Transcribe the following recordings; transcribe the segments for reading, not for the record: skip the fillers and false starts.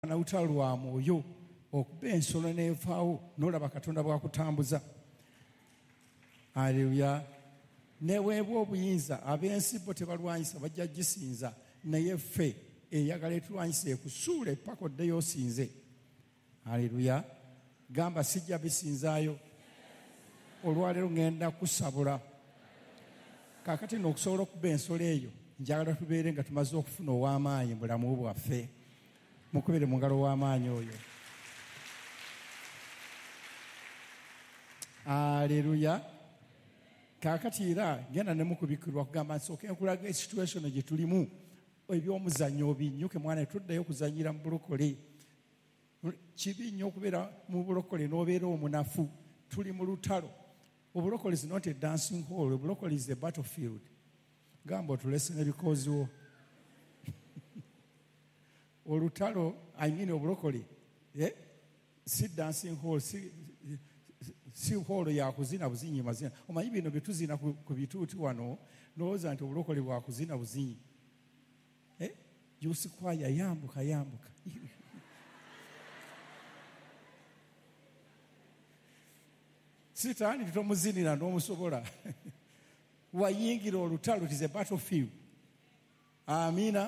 na lutalo lwa mwoyo okuba ensolo n'evaawo n'olaba Katonda bw'akutambuza. Haleluya. Neweebwa obuyinza ab'ensi bo tebalwanyisa bajja gisinza, naye ffe eyagala etulwanyisa ekusuule paka oddeyo osinze. Haleluya. Gamba sijja bisinzaayo, olwaleero ŋŋenda kusabula. Kaakati nno okusobola okuba ensolo eyo njagala tubeere nga tumaze okufuna ow'amaanyi mu bulamu bwaffe. Mukubire mu ngalo w'amaanyi oyo. Haleluya. Kaakati era genda ne mukubikirwa kugamba nsooke nkulaga situation gye tulimu eby'omuzannyo binnyuke mwana tuddayo kuzannyira mu bulokole. Kibi nnyo okubeera mu bulokole n'obeera omunafu. Tuli mu lutalo. Obulokole is not a dancing hall. Obulokole is a battlefield. Gamba otulese n'ebikoziwo. Olutalo, obulokole, si dancing hall, si hall ya kuzina buzinyi mazina. Omanyi bino bye tuzina ku bituuti wano, n'olowooza nti obulokole bwa kuzina buzinyi. Juice kwaya yambuka. Sitaani titomuzinira n'omusobola. Wayingira olutalo, it is a battlefield. Amina.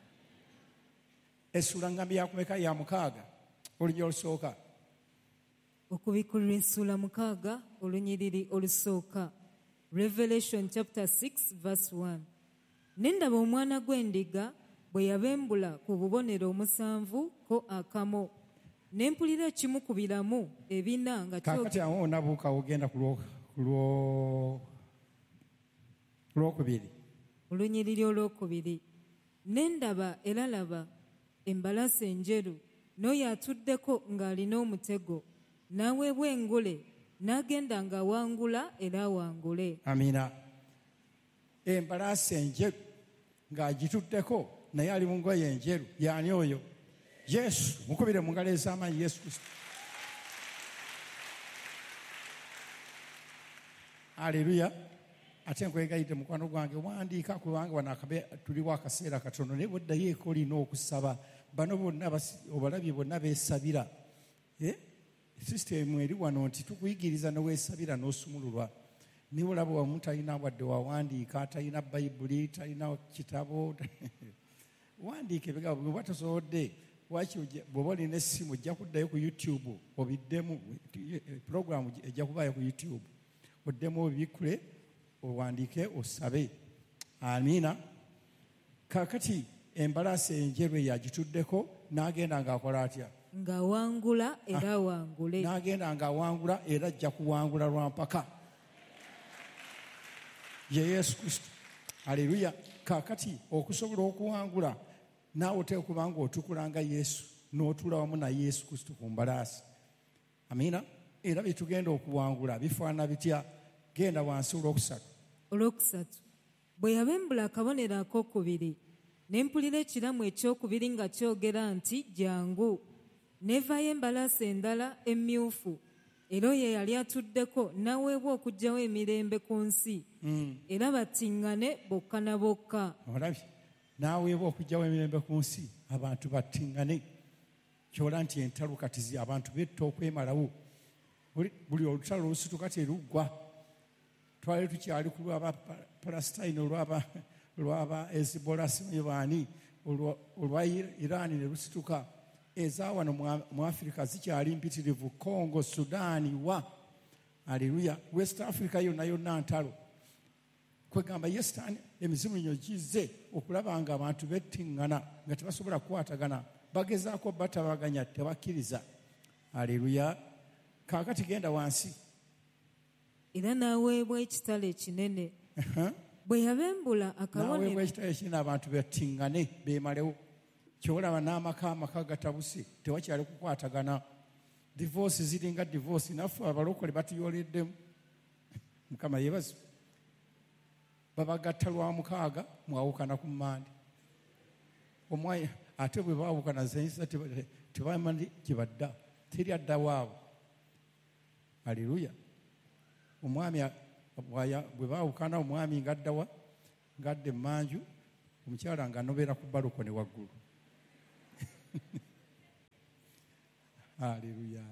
Essula ngambi yakumeka ya 6 olunyiriri olusooka. Okubikulirwa essula 6 olunyiriri olusooka. Revelation chapter 6 verse 1. Nendaba omwana gw'endiga bwe yabembula ku bubonero 7 ko akamo. Nempulira kimu ku biramu ebina nga kakati awo onabuuka ogenda ku lwokubiri. Olunyiriri olwokubiri. Nendaba era laba embalasi enjeru n'oyo atuddeko ng'alina omutego, n'aweebwa engule n'agenda ng'awangula era awangule. Amina. Embalasi enjeru ng'agituddeko naye ali mu ngoye enjeru. Y'ani oyo? Yesu. Mukubire mu ngalo ez'amaanyi Yesu Kristo. Haleluya. Ate nkwegayidde mukwano gwange wandiika kubanga wano tuliwo akaseera katono naye bwoddayo eka olina okusaba. Bano bonna obalabye bonna beesabira. Sisitemu eri wano nti tukuyigiriza neweesabira n'osumululwa. Niba olaba wamu talina wadde wawandiika, talina Bayibuli, talina kitabo. Wandiika ebigambo bw'oba tosobodde. Bw'oba olina essimu ojja kuddayo ku YouTube obiddemu. Puroguramu ejja kubaayo ku YouTube. Oddemu obibikule, owandiike, osabe. Amiina. Kaakati embalasi enjeru yagituddeko n'agenda ng'akola atya? Ng'awangula era awangule. N'agenda ng'awangula era ajja kuwangula lwa mpaka. Ye Yesu Kristo. Haleluya. Kaakati okusobola okuwangula naawe oteeka kuba ng'otukula nga Yesu n'otuula wamu na Yesu Kristo ku mbalaasi. Amiina. Era bye tugenda okuwangula bifaanana bitya? Genda wansi olwokusatu. Olwokusatu. Bwe yabembula akabonero akookubiri, ne mpulira ekiramu ekyokubiri nga kyogera nti jangu. Neevaayo embalaasi endala emmyufu, era oyo yali atuddeko n'aweebwa okuggyawo emirembe ku nsi, era battiŋŋane bokka na bokka. Olabye, n'aweebwa okuggyawo emirembe ku nsi, abantu battiŋŋane. Kyola nti entalo kati abantu betta okwemalawo. Buli olutalo olusituka teruggwa. Twali tukyali ku lw'aba Palestine, olw'aba Hezbollah, simanyi olwa Iran ne lusituka. Eza wano mu Africa zikyali mpitirivu. Congo, Sudan wa. Haleluya. West Africa yonna ntalo. Kwegamba Yesitani emizimu nnyo gizze okulaba nga abantu bettiŋŋana nga tebasobola kukwatagana. Bagezaako batabaganya, tebakkiriza. Haleluya. Kaakati genda wansi. Era n'aweebwa ekitala ekinene. Bwe yabembula akabonero. N'aweebwa ekitala ekinene abantu bettiŋŋane beemalewo. Kyolaba n'amaka gatabuse, tewakyali kukwatagana. Divorce ziringa divorce. Naffe abalokole batuyooleddemu. Mukama yeebaze. Babagatta lwa 6 mwawukana ku mmande. Omwayi ate bwe baawukana zenyisa tebamanyi gye badda. Teri adda waabo. Haleluya. Omwami bwe baawukana, omwami ng'addawa ng'adda emmanju, omukyala ng'anobeera ku balukone waggulu. Haleluya.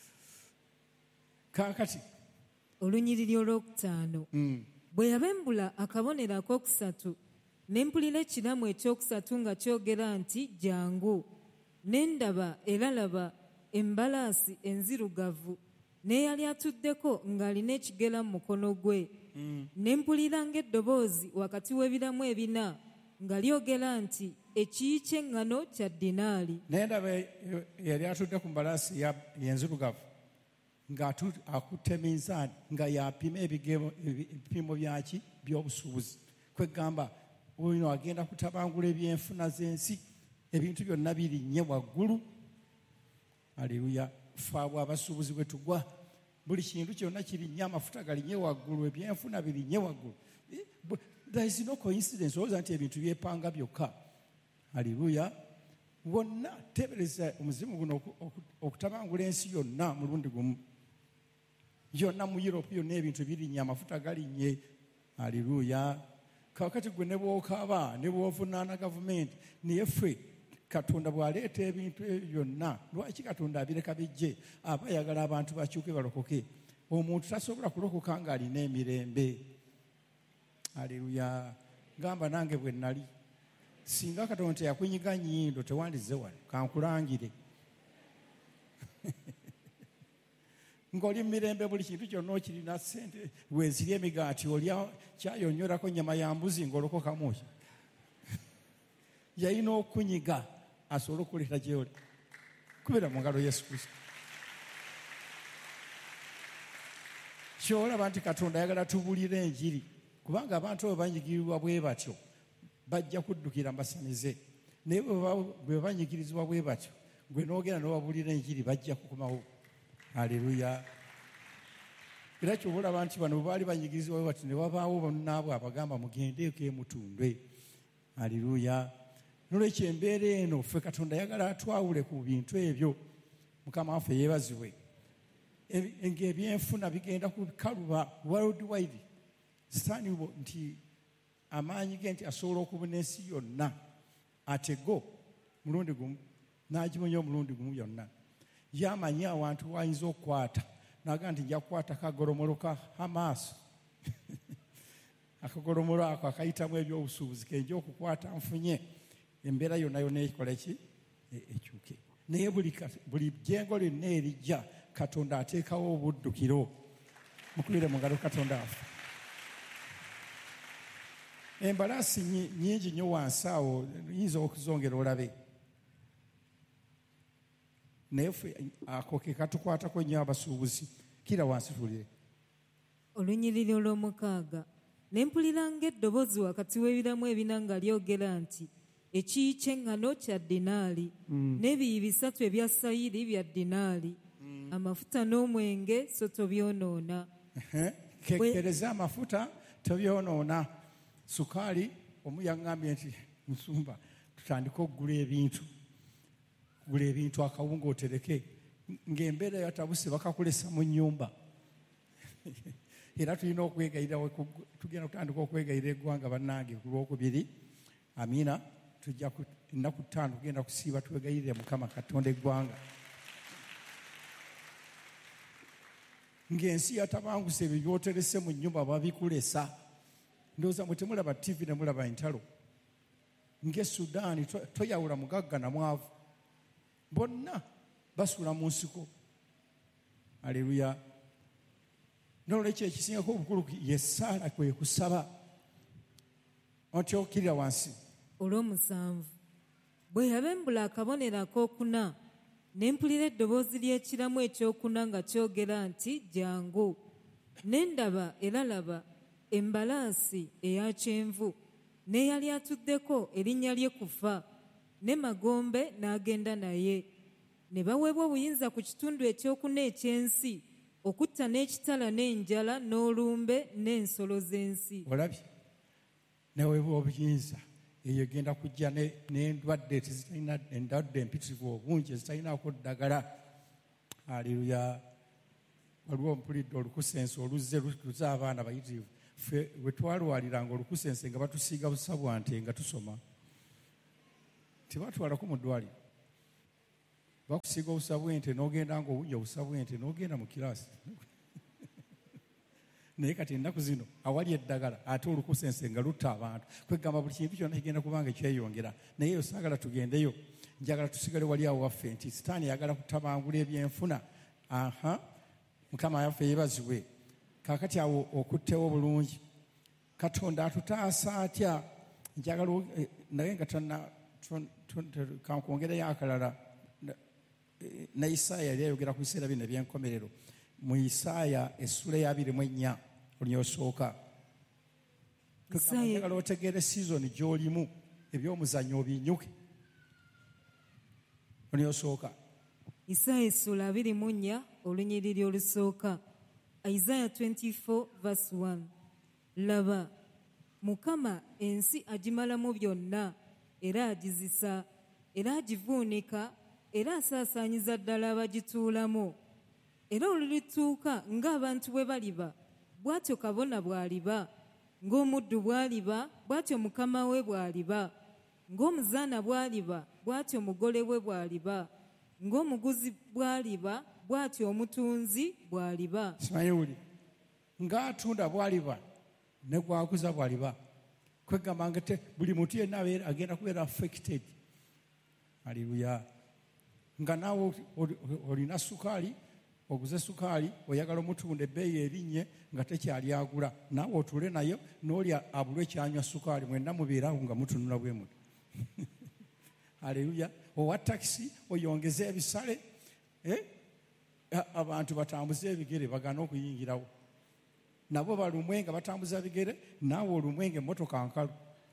Kaakati olunyiriri olwokutaano. Bwe yabembula akabonero akokusatu ne mpulira ekiramu ekyokusatu nga kyogera nti jangu, ne ndaba era laba embalaasi enzirugavu n'eyali atuddeko ng'alina ekigera mu mukono gwe. Ne mpulira ng'eddoboozi wakati w'ebiramu ebina nga lyogera nti ekiyi ky'eŋŋano kya dinaali. naye ndaba yali atudde ku mbalaasi yenzirugavu ng'akutte minzaani nga yapima ebipimo byaki by'obusuubuzi. Kwegamba ono agenda kutabangula ebyenfuna z'ensi, ebintu byonna birinnye waggulu. Haleluya. Ffe abo abasuubuzi bwe tugwa, buli kintu kyonna kirinnye, amafuta galinnye waggulu, ebyenfuna birinnye waggulu. There is no coincidence olowooza nti ebintu byepanga byokka. Haleluya. Wonna tebereza omuzimu guno okutabangula ensi yonna mulundi gumu. Yonna mu Europe yonna ebintu birinnye, amafuta galinnye. Haleluya. Kakati gwe ne bw'okaaba ne bw'ovunaana gavumenti, naye ffe Katonda bw'aleeta ebintu byonna, lwaki Katonda abireka bijje? Aba ayagala abantu bakyuke balokoke. Omuntu tasobola kulokoka ng'alina emirembe. Haleluya. Gamba nange bwe nnali, singa Katonda teyakunyiga nnyindo tewandize wano, kankulangire. Ng'oli mu mirembe, buli kintu kyonna okirina, ssente weezirya emigaati, olya kyayonyorako nnyama ya mbuzi ng'olokokamu ki? Yalina okunyiga asobole okuleeta gy'oli. Kubira mu ngalo Yesu Kristo. Kyolaba nti Katonda ayagala tubuulire enjiri, kubanga abantu abo banyigirirwa bwe batyo bajja kuddukira mbasamize. Naye bwe banyigirizibwa bwe batyo, gwe n'ogenda n'obabuulira enjiri bajja kukomawo. Haleluya. Era ky'olaba nti bano bwe baali banyigirizibwa bwe batyo ne wabaawo bannaabwe abagamba mugendeeko emutundwe. Haleluya. Nolwekyo embeera eno ffe Katonda ayagala atwawule ku bintu ebyo. Mukama waffe yeebazibwe. Ng'ebyenfuna bigenda kukaluba worldwide. Sitaani nti amaanyi ge nti asobola okubuna ensi yonna, atego mulundi gumu n'agimunya omulundi gumu yonna. Yamanyi awantu wayinza okukwata, naga nti nja kukwata kagolomolo ka Hamas. Akagolomolo ako akayitamu ebyobusuubuzi kenja okukwata nfunye. Embeera yonna yonna ekola eki? Ekyuke. Naye buli jjengo lyonna erijja, Katonda ateekawo obuddukiro. Mukulire mu ngalo Katonda waffe. Embalaasi nnyingi nnyo wansi awo, yinza okuzongera olabe. Naye ffe ako ke katukwatako nnyo abasuubuzi. Kira wansi tulire. Olunyiriri olw'omukaaga. Ne mpulira ng'eddoboozi wakati w'ebiramu ebina nga lyogera nti ekiyi ky'eŋŋano kya dinaali, n'ebiyi bisatu ebya sayiri bya dinaali, amafuta n'omwenge so tobyonoona. Kekkereza amafuta tobyonoona. Sukaali omu yaŋŋambye nti Nsumba tutandike okugula ebintu akawunga otereke, ng'embeera yatabuse bakakulesa mu nnyumba. Era tulina okwegayira, tugenda kutandika okwegayira eggwanga bannange ku Lwokubiri. Amiina. Tujja ennaku 5 tugenda kusiiba twegayirire Mukama Katonda eggwanga. Ng'ensi yatabanguse ebyo byoterese mu nnyumba babikulesa. Ndowooza mwe temulaba TV ne mulaba entalo. Ng'e Sudaani toyawula mugagga na mwavu. Bonna basuula mu nsiko. Haleluya. N'olwekyo ekisingako obukulu ye Saala kwe kusaba. Otyo okkirira wansi. Olw'omusanvu. Bwe yabembula akabonero akookuna, ne mpulira eddoboozi ly'ekiramu ekyokuna nga kyogera nti jangu, ne ndaba era laba embalaasi eya kyenvu, n'eyali atuddeko erinnya lye Kufa, ne Magombe n'agenda naye. Ne baweebwa obuyinza ku kitundu ekyokuna eky'ensi okutta n'ekitala n'enjala n'olumbe n'ensolo z'ensi. Olabye? Neweebwa obuyinza. Eyo egenda kujja n'endwadde tezitalina, endwadde empitirivu obungi ezitalinako ddagala. Haleluya. Waliwo mpulidde olukusense oluzze luza abaana bayitirivu. Ffe we twalwaliranga olukusense nga batusiiga busabwante nga tusoma. Tebatwalako mu ddwaliro. bakusiiga obusabwente n'ogenda ng'owujja obusabwente n'ogenda mu kiraasi naye kati ennaku zino awali eddagala ate olukusense nga lutta abantu kwegamba buli kintu kyonna kigenda kubanga ekyeyongera naye eyo saagala tugendeyo njagala tusigale wali awo waffe nti sitaani yagala kutabangula ebyenfuna. Mukama yaffe yeebazibwe. Kaakati awo okuttewo bulungi Katonda atutaasa atya njagala naye nga kankwongereyo akalala na Isaaya yali ayogera ku biseera bino eby'enkomerero mu Isaaya essula ya 24 olunyosooka njagala otegeere sizoni gy'olimu eby'omuzannyo obinyuke olunyosooka Isaaya essula 24 olunyiriri olusooka. Isaiah 24 verse 1. Laba, Mukama ensi agimalamu byonna era agizisa era agivuunika era asaasaanyiza ddala abagituulamu. Era olulituuka ng'abantu bwe baliba bw'atyo kabona bw'aliba, ng'omuddu bw'aliba bw'atyo mukama we bw'aliba, ng'omuzaana bw'aliba bw'atyo mugole we bw'aliba, ng'omuguzi bw'aliba bw'atyo omutunzi bw'aliba. Simanyi wuli ng'atunda bw'aliba ne gwaguza bw'aliba. Kwegamba nga buli muntu yenna agenda kubeera affected. Haleluya. Nga naawe olina sukaali, oguze sukaali, oyagala omutunda ebbeeyi erinnye nga tekyali agula, naawe otuule nayo n'oli abulwe ekyanywa sukaali, mwenna mubeerawo nga mutunula bwe muti. Haleluya. Owa takisi oyongeze ebisale, abantu batambuze ebigere bagana okuyingirawo. Nabo balumwe nga batambuza bigere, naawe olumwe nga emmotoka nkalu.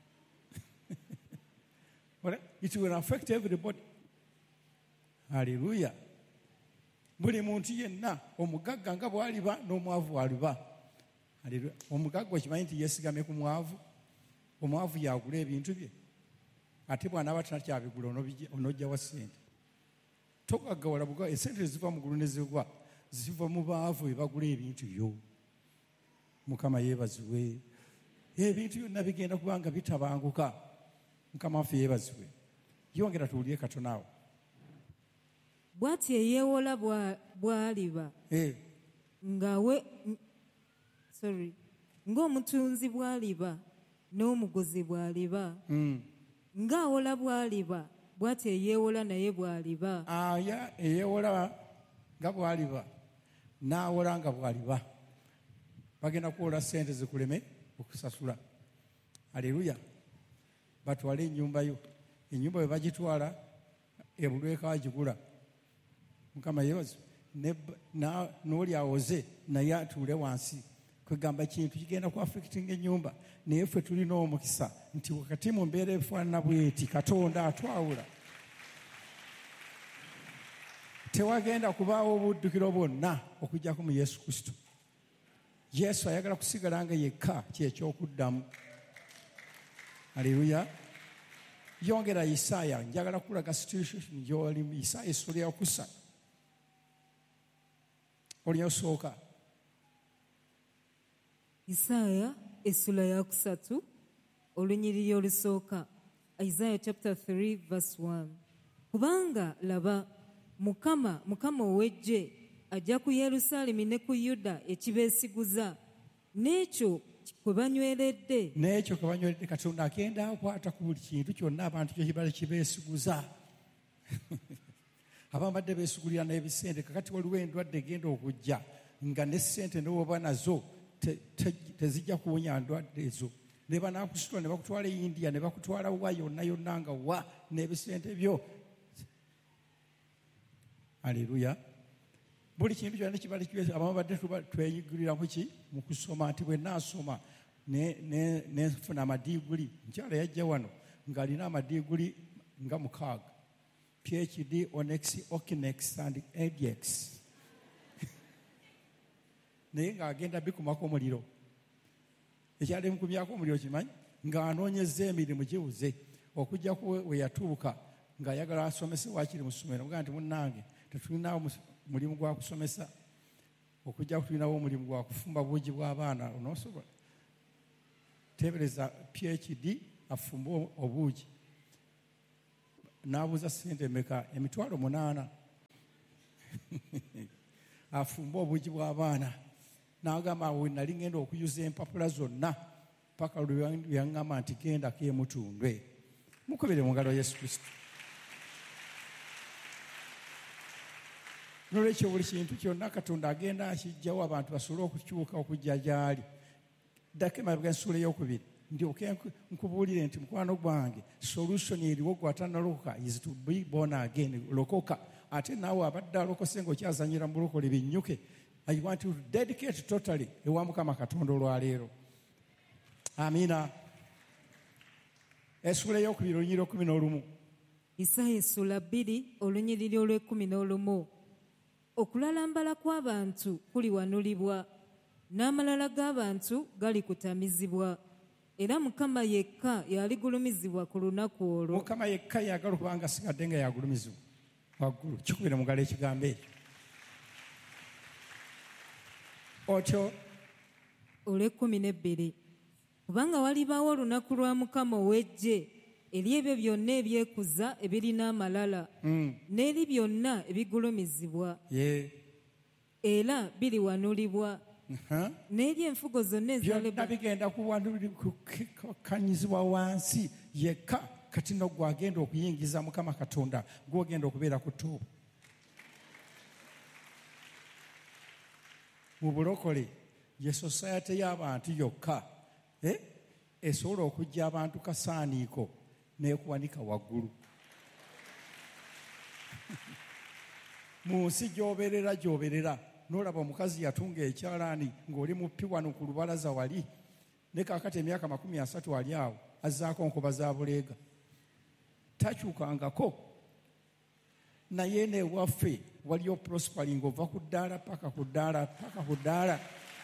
It will affect everybody. Haleluya. Buli muntu yenna, omugagga nga bw'aliba n'omwavu aliba. Haleluya. Omugagga okimanyi nti yeesigamye ku mwavu, omwavu yagula ebintu bye, ate bw'anaaba tanakyabigula onojja wa ssente. Togaggawala buga, essente ziva mu ggulu ne zigwa ziva mu baavu be bagula ebintu byo. Mukama yeebazibwe. Ebintu byonna bigenda kubanga bitabanguka. Mukama waffe yeebazibwe. Yongera tuwulire katono awo. Bw'atyo eyeewola bw'aliba ng'omutunzi bw'aliba n'omuguzi bw'aliba, ng'awola bw'aliba bw'atyo eyeewola naye bw'aliba. Eyeewola nga bw'aliba n'awola nga bw'aliba bagenda kuwola ssente zikuleme okusasula. Haleluya. Batwale ennyumba yo, ennyumba bwe bagitwala ebulweka agigula. Mukama yeebaze. N'oli awoze naye atuule wansi. Kwegamba kintu kigenda ku affectinga ennyumba, naye ffe tulina omukisa nti wakati mu mbeera efaanana bweti Katonda atwawula. Tewagenda kubaawo obuddukiro bwonna okuggyako mu Yesu Kristo. Yesu ayagala kusigala nga yekka kyekyokuddamu. Haleluya. Yongera Isaaya, njagala kulaga situation gy'oli mu Isaaya essula ya 3 olunyosooka. Isaaya essula ya 3 olunyiriri olusooka. Isaiah chapter 3 verse 1. Kubanga laba, Mukama ow'eggye ajja ku Yerusaalemi ne ku Yuda ekibeesiguza, n'ekyo kwe banyweredde. N'ekyo kwe banyweredde. Katonda agenda akwata ku buli kintu kyonna abantu kye kibala kibeesiguza. Abamu badde beesugulira n'ebisente, kakati waliwo endwadde egenda okujja nga n'essente n'oba nazo tezijja kuwonya ndwadde ezo. Ne banaakusitula ne bakutwala e India ne bakutwala wa yonna nga wa n'ebisente byo. Haleluya. Buli kintu kyonna kibala kibeesiguza. Abamu badde twenyigulira mu kusoma nti bwe naasoma nefuna amadiiguli. Mukyala yajja wano ng'alina amadiiguli nga 6. PhD, Onyx, Okinex and ADX. Naye ng'agenda bikumako omuliro. Ekyali mukumyako omuliro kimanyi? Ng'anoonyezza emirimu gibuze. Okujja ku we yatuuka ng'ayagala asomese waakiri mu ssomero. Mugaa nti munnange tetulinawo mulimu gwa kusomesa. Okujja tulinawo omulimu gwa kufumba buugi bw'abaana. Onoosobola. Teebereza PhD afumbe obuugi. N'abuuza ssente mmeka? 8,000. afumba obugi bw'abaana n'agamba we nali ngenda okuyuza empapula zonna paka lwe yaŋŋamba nti gendako emutundwe. Mukubire mu ngalo Yesu Kristo. Nolwekyo buli kintu kyonna Katonda agenda akijjawo abantu basobole okukyuka okujja gy'ali. Ddako emabega ensuula ey'okubiri ndyoke nkubuulire nti mukwano gwange solution eriwo gwatanalokoka is to be born again. Lokoka ate naawe abadde alokose ng'okyazanyira mu bulokole binnyuke. I want to dedicate totally ewa Mukama Katonda olwaleero. Amiina. Essuula ey'okubiri olunyiriri 11. Isaaya essula 2 olunyiriri olw'11. Okulalambala kw'abantu kuliwanulibwa, n'amalala g'abantu galikutamizibwa, era Mukama yekka yaligulumizibwa ku lunaku olwo. Mukama yekka yagala kubanga asigadde nga yagulumizibwa waggulu. Kikubire mu ngalo ekigambo ekyo. Otyo olw'12. Kubanga walibaawo olunaku lwa Mukama ow'eggye eri ebyo byonna ebyekuza ebirina amalala n'eri byonna ebigulumizibwa era biriwanulibwa n'eri enfugo zonna byonna bigenda kukanyizibwa wansi. Yekka kati no gwagenda okuyingiza Mukama Katonda gwogenda okubeera ku ttuubu. Mu bulokole ye society y'abantu yokka esobola okujja abantu kasaaniiko n'ekuwanika waggulu. Mu nsi gy'obeerera n'olaba omukazi yatunga ekyalaani ng'oli mupi wano ku lubalaza wali ne kaakati emyaka 30 ali awo azzaako nkoba za buleega takyukangako. Naye n'ewaffe waliyo prospering ova ku ddaala paka ku ddaala.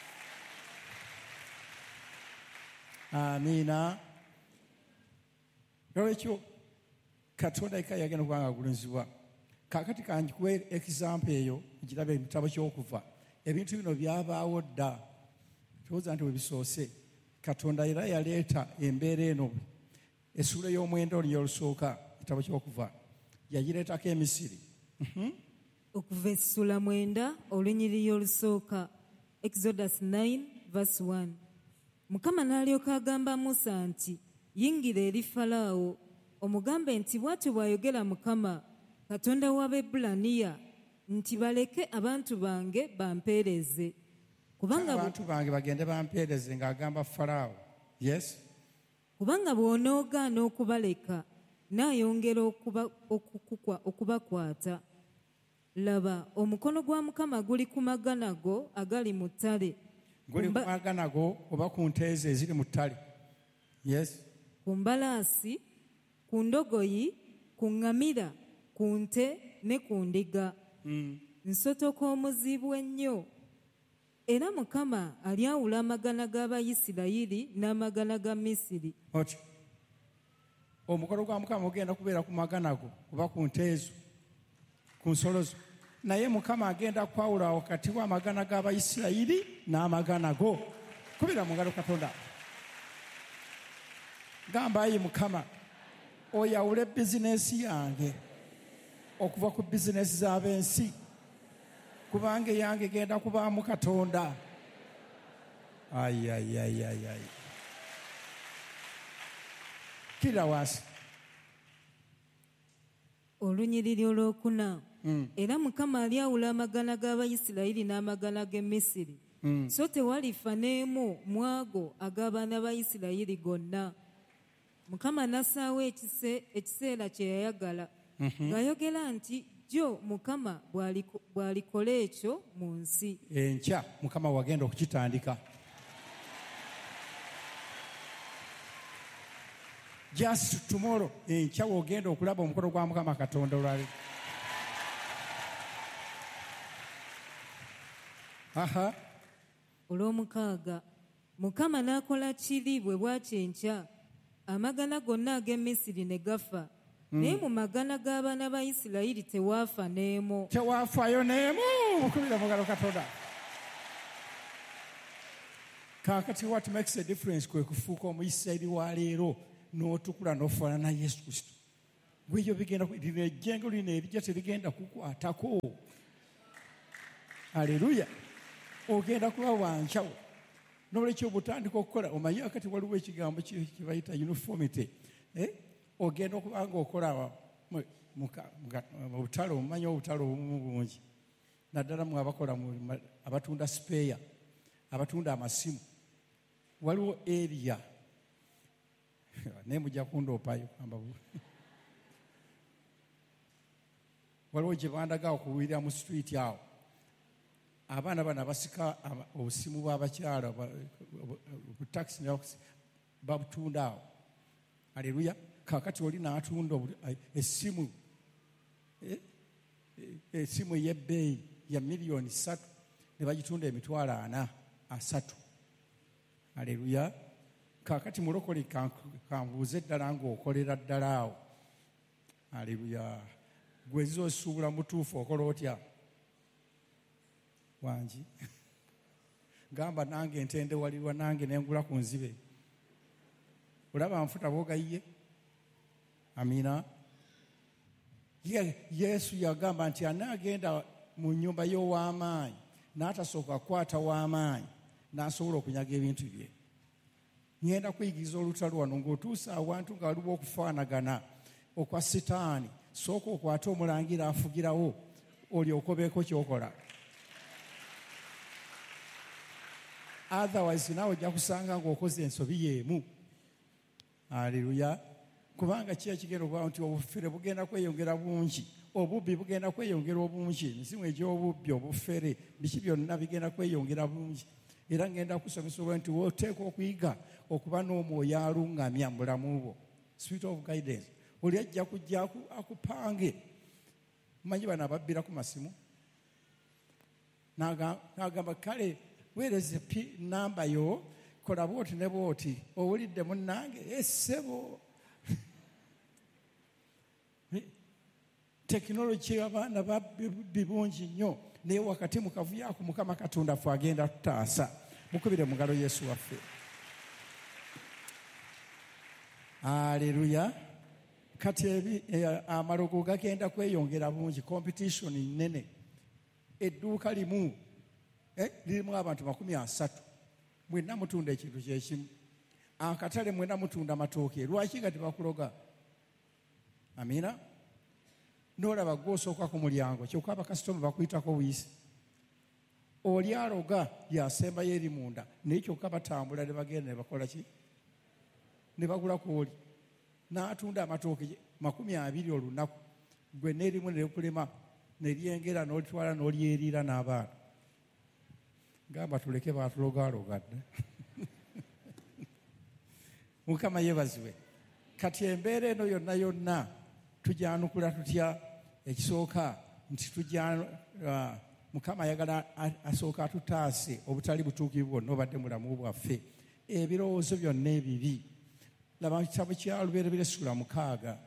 Amiina. Nolwekyo Katonda yekka yagenda kubanga agulumizibwa. Kaakati kanjikuwe example eyo girabe mu kitabo ky'Okuva. Ebintu bino byabaawo dda. Towooza nti we bisoose. Katonda era yaleeta embeera eno essuula y'omwenda olunyiriri olusooka ekitabo ky'Okuva yagireetako e Misiri. Okuva essula 9 olunyiriri olusooka. Exodus 9:1. Mukama n'alyoka agamba Musa nti, yingira eri Falaawo omugambe nti bw'atyo bw'ayogera Mukama Katonda w'Abaebbulaniya nti baleke abantu bange bampeereze. Kubanga abantu bange bagende bampeereze ng'agamba Falaawo. Yes. Kubanga bw'onoogaana okubaleka naayongera okubakwata. Laba omukono gwa Mukama guli ku magana go agali mu ttale. Guli ku magana go oba ku nteeze eziri mu ttale. Yes. Ku mbalaasi, ku ndogoyi, ku ŋŋamira, ku nte ne ku ndiga. Nsotoka omuzibu ennyo. Era Mukama alyawula amagana g'Abayisirayiri n'amagana ga Misiri. Otyo omukono gwa Mukama ogenda kubeera ku magana go oba ku nteezo ku nsolo zo. Naye Mukama agenda kwawula wakati w'amagana g'Abayisirayiri n'amagana go. Kubira mu ngalo Katonda. Gamba ayi Mukama oyawule bizinesi yange okuva ku bizinesi z'ab'ensi kubanga yange genda kubaamu Katonda. Ayi. Kira wansi. Olunyiriri olwokuna. Era Mukama alyawula amagana g'Abayisirayiri n'amagana g'e Misiri. So tewalifa n'emu mu ago ag'abaana ba Isirayiri gonna. Mukama n'assaawo ekiseera kye yayagala ng'ayogera nti jjo Mukama bw'alikola ekyo mu nsi. Enkya Mukama wagenda okukitandika. Just tomorrow enkya wogenda okulaba omukono gwa Mukama Katonda olwali. Olw'omukaaga Mukama n'akola kiri bwe bwakyenkya amagana gonna ag'e Misiri ne gafa. Naye mu magana g'abaana ba Isirayiri tewaafa n'emu. Tewaafayo n'emu. Mukubira mugalo Katonda. Kaakati what makes a difference kwe kufuuka Omuyisirayiri wa leero n'otukula n'ofaanana Yesu Kristo. Gw'ebyo bigenda lino ejjengo lino erijja terigenda kukwatako. Haleluya. Ogenda kuba wanchawo. N'olwekyo butandika okukola omanyi akati waliwo ekigambo kibayita uniformity. Ogenda okuba ng'okola mu butale omumanyi obutale obumu bungi. Naddala mu abakola abatunda spare, abatunda amasimu. Waliwo area. Naye mujja kundoopayo kamba waliwo gye bandaga okuwulira mu street awo. Abaana bano abasika obusimu bw'abakyala bu taxi babutunda awo. Haleluya. Kakati oli n'atunda essimu ey'ebbeeyi ya miliyoni 3 ne bagitunda emitwalo 3. Haleluya. Kakati mulokole kanbuuze ddala ng'okolera ddala awo. Haleluya. Gwe zoosuubula mutuufu okola otya? Wangi. Gamba nange entendewalirwa nange nengula ku nzibe. Olaba nfuta bwogayiye? Amina. Yesu yagamba nti anaagenda mu nnyumba y'ow'amaanyi n'atasooka kwata w'amaanyi n'asobola okunyaga ebintu bye. Ngenda kuyigiriza olutalo wano ng'otuusa awantu nga waliwo okufaanagana okwa Sitaani. Sooka okwate omulangira afugirawo olyoke obeeko ky'okola. Otherwise naawe ojja kusanga ng'okoze ensobi y'emu. Haleluya. Kubanga ki ekigenda okuba nti obufere bugenda kweyongera bungi, obubbi bugenda kweyongera obungi, emisimu egy'obubbi, obufere, biki byonna bigenda kweyongera bungi. Era ngenda kusomesa nti oteekwa okuyiga okuba n'omwoyo aluŋŋamya mu bulamu bwo. Spirit of guidance. Oli ajja kujja akupange. Manyi bano ababbira ku masimu. N'agamba kale weereze namba yo, kola bwoti ne bwoti. Owulidde munnange? Essebo. Tekinologi abaana babbi bungi nnyo. Naye wakati mu kavuyo ako Mukama Katonda ffe agenda tutaasa. Mukubire mu ngalo Yesu waffe. Haleluya. Kati amalogo gagenda kweyongera bungi, competition nnene. Edduuka limu lirimu abantu 30. Mwenna mutunda ekintu kyekimu. Akatale mwenna mutunda matooke. Lwaki nga tebakuloga? Amina. N'olaba gw'osooka ku mulyango kyokka abakasitoma bakuyitako buyisi. Oli aloga yasembayo eri munda naye kyokka batambula ne bagenda ne bakola ki? Ne bagula ku oli. N'atunda amatooke 20 olunaku. Gwe n'erimu ne likulema ne lyengera n'olitwala n'olyeriira n'abaana. Gamba tuleke baatulogaalogadde. Mukama yeebazibwe. Kati embeera eno yonna yonna tujyanukula tutya? Ekisooka nti Mukama ayagala asooka atutaase obutali butuukirivu bwonna obadde mulamu bwaffe. Ebirowoozo byonna ebibi. Laba ekitabo kya Lubereberye Essula 6.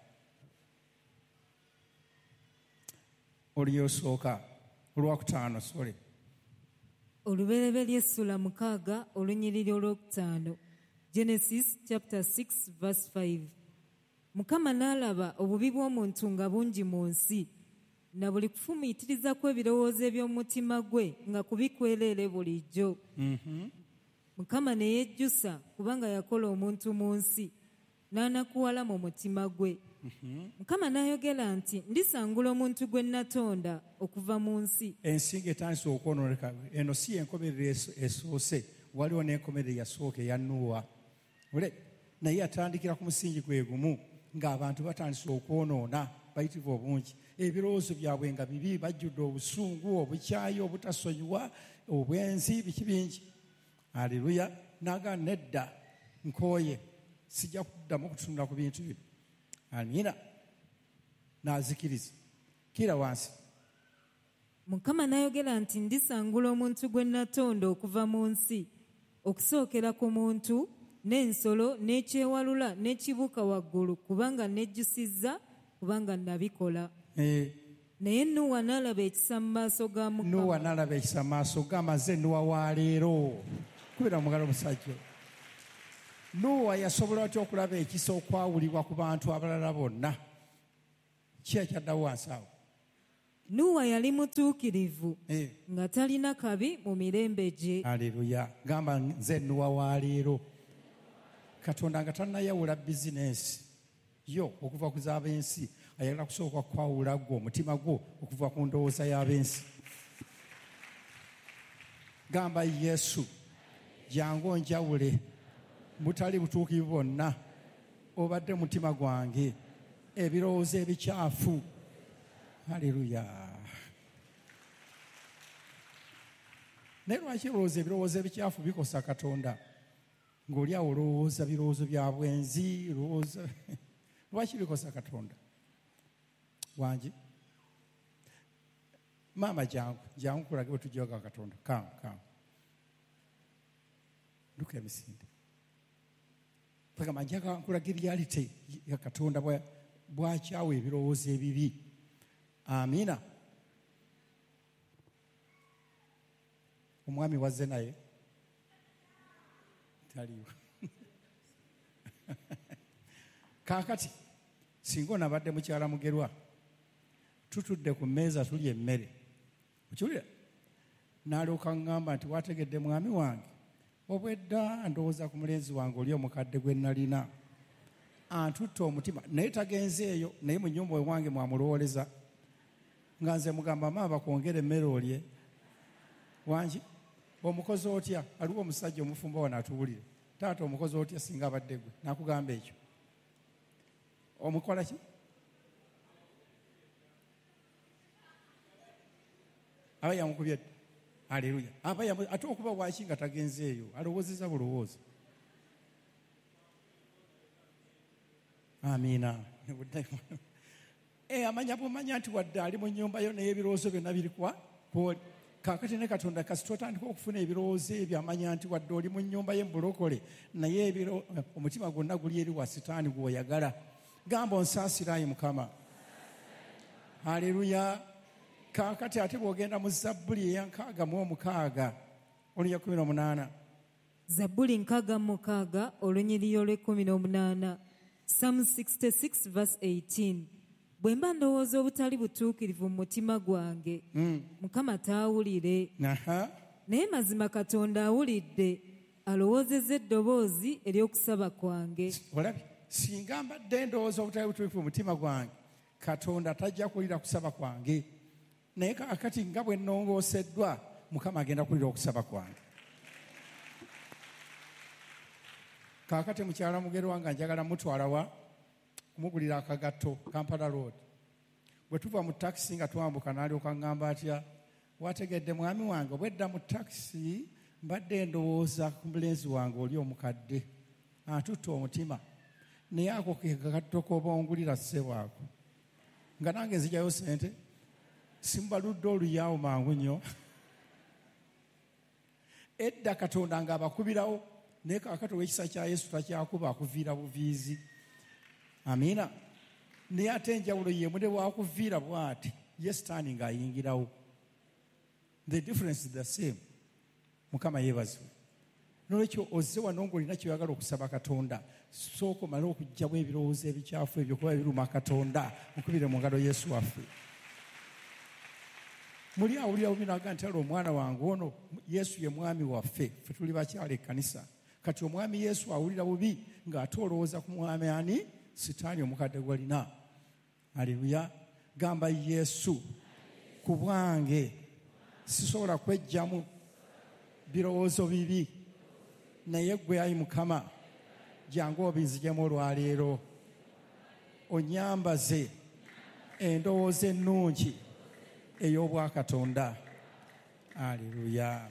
Oluyosooka olwakutaano sole. Olubereberye Essula 6 olunyiriri olwokutaano. Genesis chapter 6 verse 5. Mukama n'alaba obubi bw'omuntu nga bungi mu nsi, na buli kufumiitiriza kw'ebirowoozo eby'omutima gwe nga kubikwereere bulijjo. Mukama ne yejjusa kubanga yakola omuntu mu nsi, n'anakuwala mu mutima gwe. Mukama n'ayogera nti, ndisangula omuntu gwe natonda okuva mu nsi. Ensi ng'etandise okwonooneka. Eno si y'enkomerero esoose, waliwo n'enkomerero yasooka eya Nuuwa. Naye yatandikira ku musingi gwe gumu ng'abantu batandise okwonoona, bayitibwa obungi. Ebirowoozo byabwe nga bibi, bajjudde obusungu, obukyayi, obutasonyiwa, obwenzi, biki bingi. Haleluya. N'agamba nedda, nkooye, sijja kuddamu kutunula ku bintu bino. Amina. N'azikiriza. Kira wansi. Mukama n'ayogera nti, ndisangula omuntu gwe natonda okuva mu nsi, okusookera ku muntu, n'ensolo, n'ekyewalula, n'ekibuuka waggulu, kubanga nejjusizza, kubanga nabikola. Naye Nuuwa n'alaba ekisa mu maaso ga Mukama. Nuuwa n'alaba ekisa mu maaso ga maze Nuuwa wa leero. Kubira mu ngalo omusajja. Nuuwa yasobola atya okulaba ekisa okwawulibwa ku bantu abalala bonna? Ki ekyaddawo wansi awo? Nuwa yali mutuukirivu nga talina kabi mu mirembe gye. Aleluya. Gamba nze Nuwa wa leero. Katonda nga tannayawula bizinensi yo okuva ku z'ab'ensi, ayagala kusooka kwawula gwo omutima gwo okuva ku ndowooza y'ab'ensi. Gamba Yesu, jangu onjawule butali butuukivu bwonna obadde mutima gwange, ebirowoozo ebikyafu. Haleluya. Naye lwaki ebirowoozo ebikyafu bikosa Katonda? Ng'oli awo olowooza birowoozo bya bwenzi, lwaki bikosa Katonda wange? Maama jangu kulage bwe tujjaga Katonda. Kamu nduka emisinde pagamba njaga nkulaga reality ya Katonda bwakyawa ebirowoozo ebibi. Amiina. Omwami wazze naye taliwo. Kaakati singa onabadde mukyala mugerwa, tutudde ku mmeeza tulya emmere, okiwulira, n'alyoka ŋŋamba nti wategedde mwami wange, obwedda ndowooza ku mulenzi wange oli omukadde gwe nalina, antutta omutima. Naye tagenze eyo, naye mu nnyumba ewange mwamulowooleza nga nze mugamba maama bakwongera emmere olye wangi. Omukozi otya? Aliwo omusajja omufumba wano atuwulire. Taata omukozi otya singa abadde gwe? Nakugamba ekyo. Omukola ki? Aba yamukubye. Aleluya. Ate okuba waki nga tagenze eyo? Alowoozeza bulowoozi. Amiina. Amanya bumanya nti wadde ali mu nnyumba yo naye ebirowoozo byonna biri kwoli. Kaakati ne Katonda kasita otandika okufuna ebirowoozo ebyo, amanya nti wadde oli mu nnyumba ye mbulokole, naye omutima gwonna guli eri wa Sitaani gw'oyagala. Gamba onsaasirayi Mukama. Haleluya. Kaakati ate bw'ogenda mu Zabbuli eya 66 olunya 18. Zabbuli 66 olunyiriri olw'18. Psalm 66 verse 18. Bwe mba ndowooza obutali butuukirivu mu mutima gwange, Mukama taawulire. Naye mazima Katonda awulidde, alowoozezza eddoboozi ery'okusaba kwange. Olabye, singa mbadde ndowooza obutali butuukirivu mu mutima gwange, Katonda tajja kuwulira kusaba kwange. Naye kaakati nga bwe nnongooseddwa, Mukama agenda kuwulira okusaba kwange. Kaakati mukyala mugerwa nga njagala mutwala kumugulira akagatto Kampala Road. Bwe tuva mu takisi nga twambuka n'alyoka ŋŋamba atya, wategedde mwami wange, obwedda mu takisi mbadde ndowooza ku mulenzi wange oli omukadde, antutta omutima, naye ako ke kagatto k'oba ongulira ssebo ako, nga nange nzigyayo sente, simbaludde oluyaawo mangu nnyo. Edda Katonda nga abakubirawo, naye kaakati ow'ekisa kya Yesu takyakuba, akuviira buviizi. Amiina. Naye ate enjawulo ye mude bwakuviira bw'ati, ye Sitaani ng'ayingirawo. The difference is the same. Mukama yeebazibwe. N'olwekyo ozze wano ng'olina ky'oyagala okusaba Katonda, sooka omale okuggyamu ebirowoozo ebikyafu ebyo kuba biruma Katonda. Mukubire mu ngalo Yesu waffe. Muli awulira bubi n'agamba nti omwana wange ono Yesu ye mwami waffe, ffe tuli bakyala ekkanisa. Kati omwami Yesu awulira bubi ng'ate olowooza ku mwami ani? Sitaani omukadde gwalina. Aleluya. Gamba Yesu, ku bwange sisobola kweggyamu birowoozo bibi, naye ggwe ayi Mukama jangu obinzigemu olwaleero, onyambaze endowooza ennungi ey'obwakatonda. Aleluya.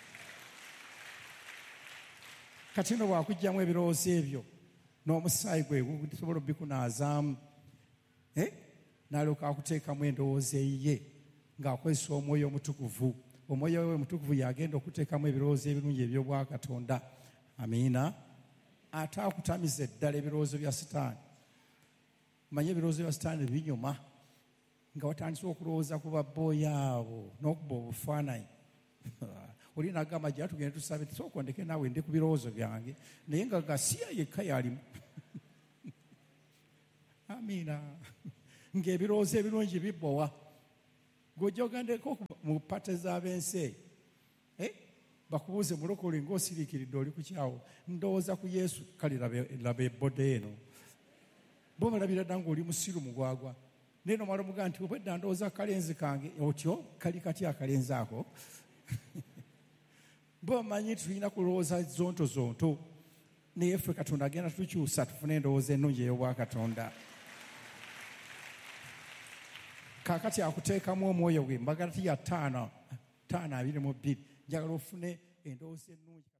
Kati no bwakuggyamu ebirowoozo ebyo n'omusaayi gwe gusobola obikunaazaamu, n'alyoka akuteekamu endowooza eyiye ng'akozesa omwoyo omutukuvu. Omwoyo we omutukuvu yagenda okuteekamu ebirowoozo ebirungi eby'obwakatonda. Amiina. Ate akutamiza eddala ebirowoozo bya Sitaani. Manye ebirowoozo bya Sitaani binyuma, nga watandise okulowooza ku babbooyi abo n'okuba obufaananyi. Oli n'agamba jja tugende tusabe, sooka ondeke naawe ndi ku birowoozo byange, naye nga gasiya yekka yalimu. Amiina. Ng'ebirowoozo ebirungi bibbowa. ng'ojogandeko mu pate z'ab'ensi bakubuuze mulokole ng'osiriikiridde oli ku kyawo ndowooza ku Yesu kale laba ebbode eno bo balabira dda ng'oli musiru mugwagwa naye nomala omugaa nti obwedda ndowooza kalenzi kange otyo kali katya akalenzi ako bo bamanyi tulina kulowooza zonto naye ffe Katonda agenda tukyusa tufune endowooza ennungi ey'obwakatonda. Kaakati akuteekamu omwoyo gwe mbagala tiya 5:22 njagala ofune endowooza ennungi.